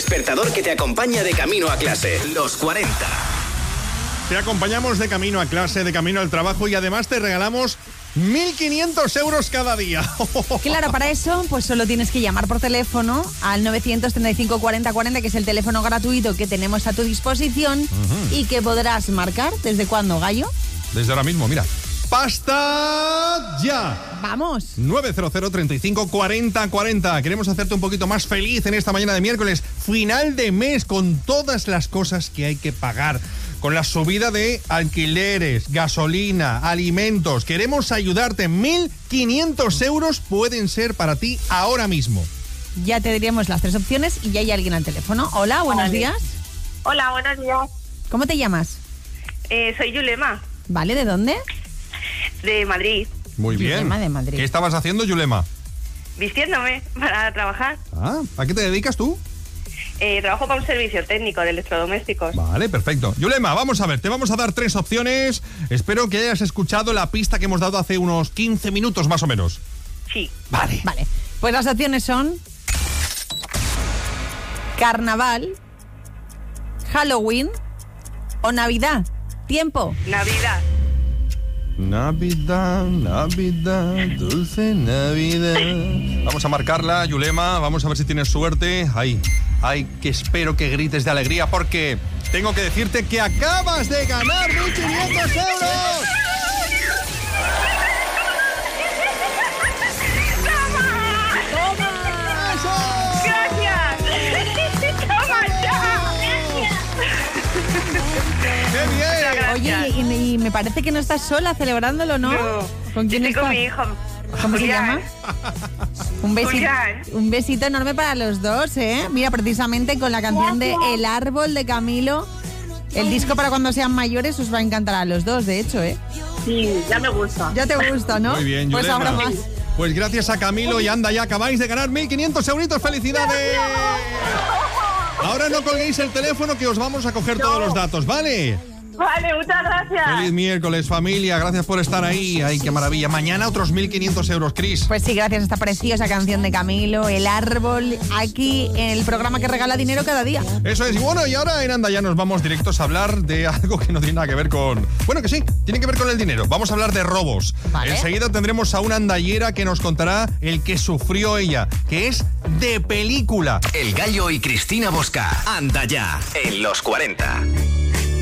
despertador que te acompaña de camino a clase. Los 40. Te acompañamos de camino a clase, de camino al trabajo y además te regalamos 1.500 euros cada día. Claro, para eso pues solo tienes que llamar por teléfono al 935 40 40, que es el teléfono gratuito que tenemos a tu disposición y que podrás marcar. ¿Desde cuándo, Gallo? Desde ahora mismo, mira. ¡Basta ya! ¡Vamos! 900 35 40 40. Queremos hacerte un poquito más feliz en esta mañana de miércoles. Final de mes con todas las cosas que hay que pagar. Con la subida de alquileres, gasolina, alimentos. Queremos ayudarte. 1.500 euros pueden ser para ti ahora mismo. Ya te diríamos las 3 opciones y ya hay alguien al teléfono. Hola, buenos días. Hola, buenos días. ¿Cómo te llamas? Soy Yulema, ¿Vale? ¿De dónde? de Madrid. Muy bien. Yulema de Madrid. ¿Qué estabas haciendo, Yulema? Vistiéndome para trabajar. ¿A qué te dedicas tú? Trabajo para un servicio técnico de electrodomésticos. Vale, perfecto. Yulema, vamos a ver, te vamos a dar 3 opciones. Espero que hayas escuchado la pista que hemos dado hace unos 15 minutos más o menos. Sí. Vale. Pues las opciones son Carnaval, Halloween o Navidad. Tiempo. Navidad. Navidad, dulce Navidad. Vamos a marcarla, Yulema, vamos a ver si tienes suerte. Ay, que espero que grites de alegría porque tengo que decirte que acabas de ganar 1.500 euros. ¡Toma! ¡Eso! ¡Gracias! ¡Toma ya! ¡Qué bien! Oye, y me parece que no estás sola celebrándolo, ¿no? No. ¿Con quién Estoy estás? con mi hijo. ¿Cómo se Julián. llama? Julián. Un besito enorme para los dos, ¿eh? Mira, precisamente con la canción de El Árbol de Camilo, el disco para cuando sean mayores os va a encantar a los dos, de hecho, ¿eh? Sí, ya me gusta. Ya te gusta, ¿no? Muy bien, Pues Yulema. ahora más. Pues gracias a Camilo y Anda ya acabáis de ganar 1.500 euritos. ¡Felicidades! Ahora no colguéis el teléfono que os vamos a coger todos los datos, ¿vale? Vale, muchas gracias. Feliz miércoles, familia. Gracias por estar ahí. Ay, qué maravilla. Mañana otros 1.500 euros, Chris. Pues sí, gracias a esta preciosa canción de Camilo, El Árbol, aquí en el programa que regala dinero cada día. Eso es. Y bueno, y ahora en Anda ya nos vamos directos a hablar de algo que no tiene nada que ver con... Bueno, que sí, tiene que ver con el dinero. Vamos a hablar de robos. Vale. Enseguida tendremos a una andallera que nos contará el que sufrió ella, que es de película. El Gallo y Cristina Bosca. Anda ya. En los 40.